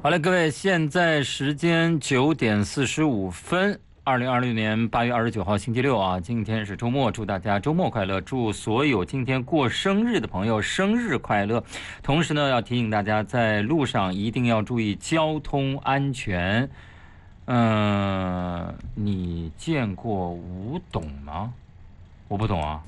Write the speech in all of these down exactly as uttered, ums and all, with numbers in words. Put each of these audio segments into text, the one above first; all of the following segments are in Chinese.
好嘞，各位，现在时间九点四十五分，二零二六年八月二十九号星期六啊，今天是周末，祝大家周末快乐，祝所有今天过生日的朋友生日快乐。同时呢，要提醒大家在路上一定要注意交通安全。嗯、呃，你见过吴董吗？我不懂啊。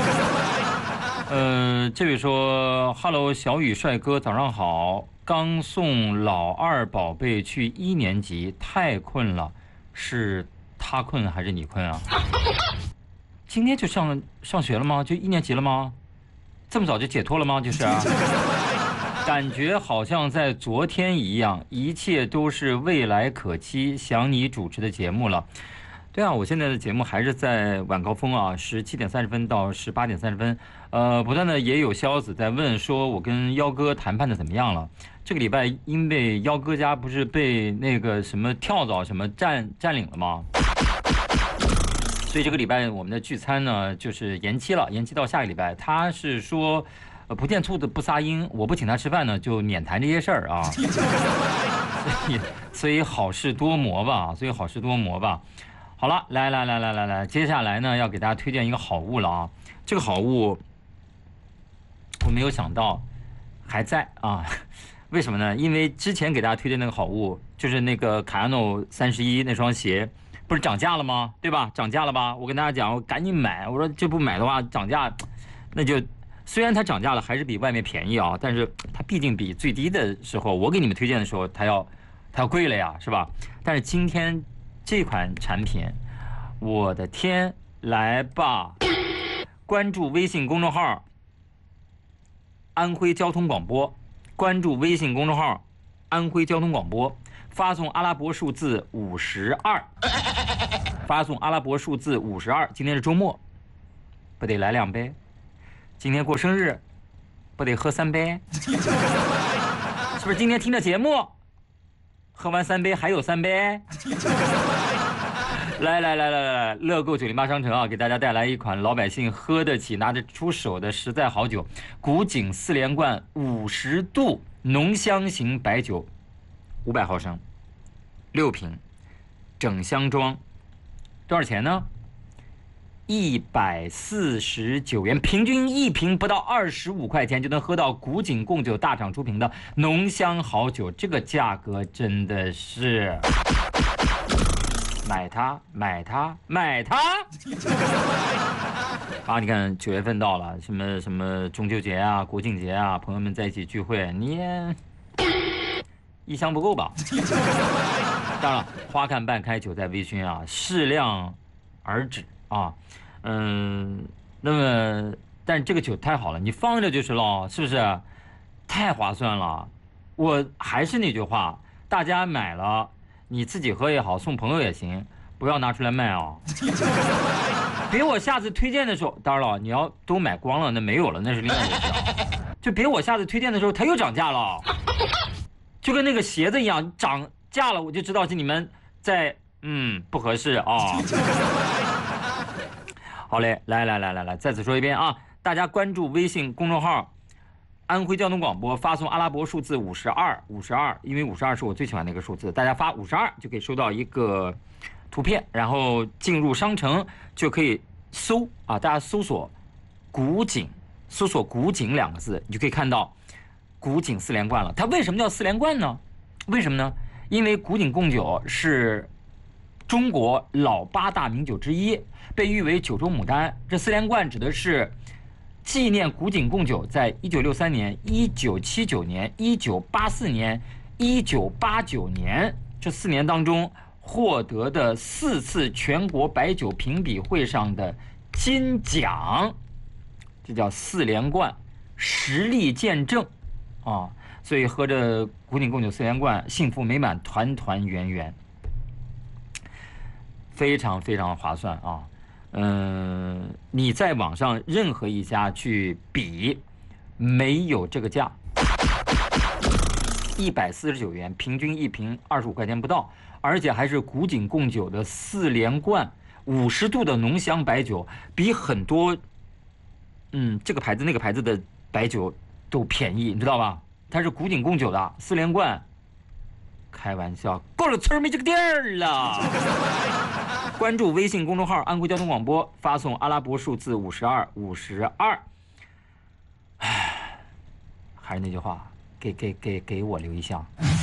呃，这位说 ，Hello， 小雨帅哥，早上好。刚送老二宝贝去一年级，太困了，是他困还是你困啊？今天就上上学了吗？就一年级了吗？这么早就解脱了吗？就是啊，感觉好像在昨天一样，一切都是未来可期。想你主持的节目了。对啊，我现在的节目还是在晚高峰啊，十七点三十分到十八点三十分。呃，不断的也有肖子在问，说我跟幺哥谈判的怎么样了？这个礼拜因为幺哥家不是被那个什么跳蚤什么占占领了吗？所以这个礼拜我们的聚餐呢就是延期了，延期到下个礼拜。他是说，呃，不见兔子不撒鹰，我不请他吃饭呢，就免谈这些事儿啊。所以所以好事多磨吧，所以好事多磨吧。好了，来来来来来来，接下来呢要给大家推荐一个好物了啊！这个好物我没有想到还在啊，为什么呢？因为之前给大家推荐那个好物，就是那个卡亚诺三十一那双鞋，不是涨价了吗？对吧？涨价了吧？我跟大家讲，我赶紧买，我说这不买的话涨价，那就虽然它涨价了，还是比外面便宜啊，但是它毕竟比最低的时候，我给你们推荐的时候，它要它要贵了呀，是吧？但是今天这款产品，我的天，来吧！关注微信公众号安徽交通广播，关注微信公众号安徽交通广播，发送阿拉伯数字五十二，发送阿拉伯数字五十二。今天是周末，不得来两杯？今天过生日，不得喝三杯？是不是今天听的节目，喝完三杯还有三杯？来来来来来，乐购九零八商城啊，给大家带来一款老百姓喝得起、拿得出手的实在好酒——古井四连冠五十度浓香型白酒，五百毫升，六瓶，整箱装，多少钱呢？一百四十九元，平均一瓶不到二十五块钱就能喝到古井贡酒大厂出品的浓香好酒，这个价格真的是。买它，买它，买它！啊，你看九月份到了，什么什么中秋节啊、国庆节啊，朋友们在一起聚会，你也一箱不够吧？当然了，花看半开，酒在微醺啊，适量而止啊。嗯，那么，但是这个酒太好了，你放着就是了，是不是？太划算了。我还是那句话，大家买了。你自己喝也好，送朋友也行，不要拿出来卖啊！别我下次推荐的时候，当然了，你要都买光了，那没有了，那是另外一回事啊。就别我下次推荐的时候，它又涨价了，就跟那个鞋子一样，涨价了，我就知道是你们在嗯不合适啊。好嘞，来来来来来，再次说一遍啊，大家关注微信公众号安徽交通广播，发送阿拉伯数字五十二五十二，因为五十二是我最喜欢的一个数字，大家发五十二就可以收到一个图片，然后进入商城就可以搜啊，大家搜索古井，搜索古井两个字，你就可以看到古井四连冠了。它为什么叫四连冠呢？为什么呢？因为古井贡酒是中国老八大名酒之一，被誉为九州牡丹。这四连冠指的是纪念古井贡酒在一九六三年、一九七九年、一九八四年、一九八九年这四年当中获得的四次全国白酒评比会上的金奖，这叫四连冠，实力见证啊！所以喝着古井贡酒四连冠，幸福美满，团团圆圆，非常非常划算啊！嗯、呃，你在网上任何一家去比，没有这个价，一百四十九元，平均一瓶二十五块钱不到，而且还是古井贡酒的四连冠五十度的浓香白酒，比很多嗯这个牌子那个牌子的白酒都便宜，你知道吧？它是古井贡酒的四连冠， 开玩笑，过了村没这个店儿了。关注微信公众号“安徽交通广播”，发送阿拉伯数字五十二五十二。唉，还是那句话，给给给给我留一项。